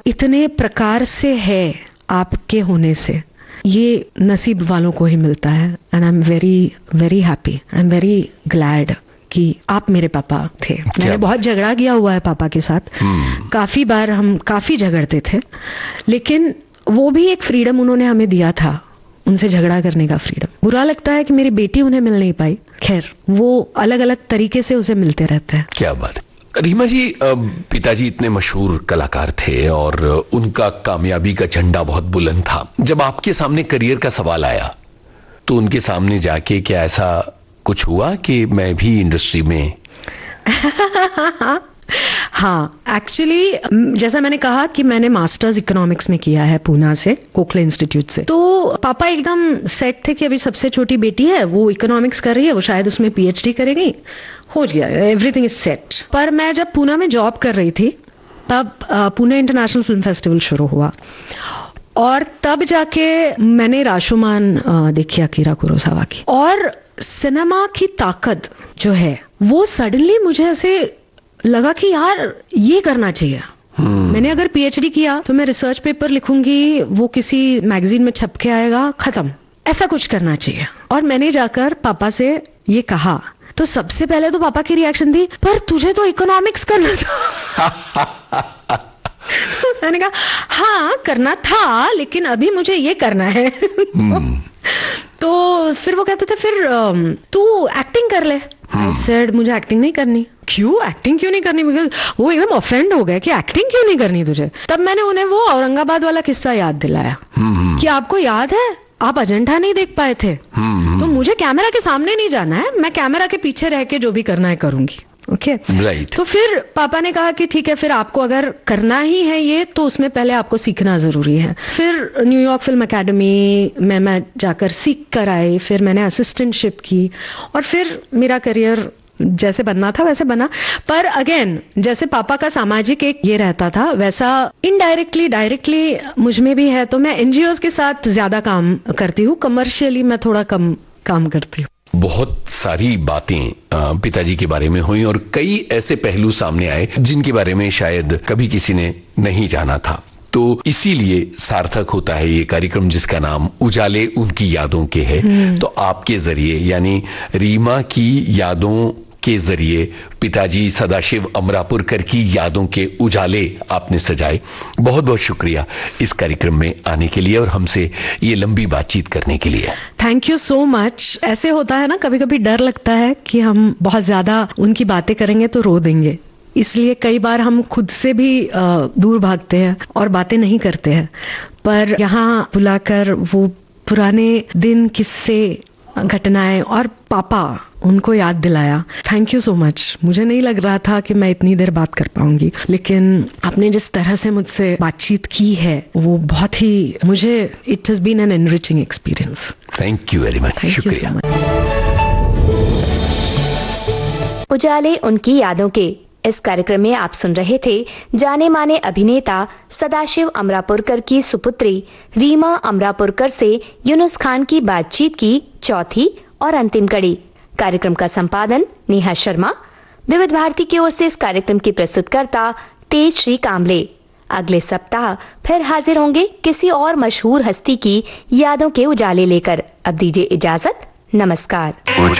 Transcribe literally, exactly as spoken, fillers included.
इतने प्रकार से है आपके होने से, ये नसीब वालों को ही मिलता है। And I am very very happy, I am very glad कि आप मेरे पापा थे। मैंने बहुत झगड़ा किया हुआ है पापा के साथ, hmm. काफी बार हम काफी झगड़ते थे, लेकिन वो भी एक फ्रीडम उन्होंने हमें दिया था, उनसे झगड़ा करने का फ्रीडम। बुरा लगता है कि मेरी बेटी उन्हें मिल नहीं पाई, खैर वो अलग अलग तरीके से उसे मिलते रहते हैं। क्या बात है रीमा जी, पिताजी इतने मशहूर कलाकार थे और उनका कामयाबी का झंडा बहुत बुलंद था। जब आपके सामने करियर का सवाल आया तो उनके सामने जाके क्या ऐसा कुछ हुआ कि मैं भी इंडस्ट्री में हाँ, एक्चुअली जैसा मैंने कहा कि मैंने मास्टर्स इकोनॉमिक्स में किया है पूना से, कोखले इंस्टीट्यूट से। तो पापा एकदम सेट थे कि अभी सबसे छोटी बेटी है, वो इकोनॉमिक्स कर रही है, वो शायद उसमें पीएचडी करेगी, हो गया, एवरीथिंग इज सेट। पर मैं जब पूना में जॉब कर रही थी तब पुणे इंटरनेशनल फिल्म फेस्टिवल शुरू हुआ और तब जाके मैंने राशोमान देखी अकीरा कुरोसावा की, और सिनेमा की ताकत जो है वो सडनली मुझे ऐसे लगा कि यार ये करना चाहिए। hmm. मैंने अगर पीएचडी किया तो मैं रिसर्च पेपर लिखूंगी, वो किसी मैगजीन में छप के आएगा, खत्म, ऐसा कुछ करना चाहिए। और मैंने जाकर पापा से ये कहा तो सबसे पहले तो पापा की रिएक्शन थी, पर तुझे तो इकोनॉमिक्स करना था। मैंने कहा हाँ करना था, लेकिन अभी मुझे ये करना है। hmm. तो फिर वो कहते थे फिर तू एक्टिंग कर ले। आई सेड मुझे एक्टिंग नहीं करनी। क्यों एक्टिंग क्यों नहीं करनी? बिकॉज वो एकदम ऑफेंड हो गए कि एक्टिंग क्यों नहीं करनी तुझे। तब मैंने उन्हें वो औरंगाबाद वाला किस्सा याद दिलाया hmm. कि आपको याद है आप अजंठा नहीं देख पाए थे, hmm. तो मुझे कैमरा के सामने नहीं जाना है, मैं कैमरा के पीछे रह के जो भी करना है करूंगी। Okay okay? right. तो फिर पापा ने कहा कि ठीक है, फिर आपको अगर करना ही है ये तो उसमें पहले आपको सीखना जरूरी है। फिर न्यूयॉर्क फिल्म एकेडमी में मैं जाकर सीख कर आई, फिर मैंने असिस्टेंटशिप की और फिर मेरा करियर जैसे बनना था वैसे बना। पर अगेन जैसे पापा का सामाजिक एक ये रहता था, वैसा इनडायरेक्टली डायरेक्टली मुझ में भी है। तो मैं एनजीओज के साथ ज्यादा काम करती हूँ, कमर्शियली मैं थोड़ा कम काम करती हूँ। बहुत सारी बातें पिताजी के बारे में हुई और कई ऐसे पहलू सामने आए जिनके बारे में शायद कभी किसी ने नहीं जाना था। तो इसीलिए सार्थक होता है ये कार्यक्रम जिसका नाम उजाले उनकी यादों के है। तो आपके जरिए यानी रीमा की यादों के जरिए पिताजी सदाशिव अमरापुरकर की यादों के उजाले आपने सजाए। बहुत बहुत शुक्रिया इस कार्यक्रम में आने के लिए और हमसे ये लंबी बातचीत करने के लिए। Thank you so much. ऐसे होता है ना, कभी कभी डर लगता है कि हम बहुत ज्यादा उनकी बातें करेंगे तो रो देंगे, इसलिए कई बार हम खुद से भी दूर भागते हैं और बातें नहीं करते हैं। पर यहाँ बुलाकर वो पुराने दिन, किस्से, घटनाएं और पापा उनको याद दिलाया। Thank you so much. मुझे नहीं लग रहा था कि मैं इतनी देर बात कर पाऊंगी, लेकिन आपने जिस तरह से मुझसे बातचीत की है वो बहुत ही, मुझे it has been an enriching experience. Thank you very much. शुक्रिया। उजाले उनकी यादों के इस कार्यक्रम में आप सुन रहे थे जाने माने अभिनेता सदाशिव अमरापुरकर की सुपुत्री रीमा अमरापुरकर से यूनुस खान की बातचीत की चौथी और अंतिम कड़ी। कार्यक्रम का संपादन नेहा शर्मा। विविध भारती की ओर से इस कार्यक्रम की प्रस्तुतकर्ता तेज श्री कामले। अगले सप्ताह फिर हाजिर होंगे किसी और मशहूर हस्ती की यादों के उजाले लेकर। अब दीजिए इजाजत, नमस्कार।